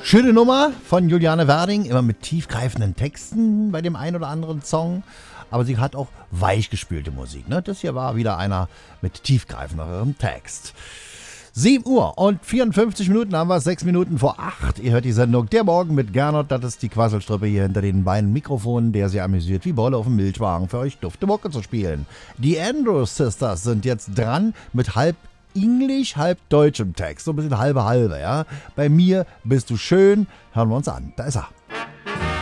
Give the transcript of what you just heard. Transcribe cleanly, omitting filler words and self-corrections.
Schöne Nummer von Juliane Werding, immer mit tiefgreifenden Texten bei dem einen oder anderen Song. Aber sie hat auch weichgespülte Musik. Ne? Das hier war wieder einer mit tiefgreifenderem Text. 7 Uhr und 54 Minuten haben wir, 6 Minuten vor 8. Ihr hört die Sendung Der Morgen mit Gernot. Das ist die Quasselstrippe hier hinter den beiden Mikrofonen, der sie amüsiert, wie Bolle auf dem Milchwagen für euch dufte Mucke zu spielen. Die Andrews Sisters sind jetzt dran mit halb Englisch, halb deutschem Text. So ein bisschen halbe, ja. Bei mir bist du schön. Hören wir uns an. Da ist er.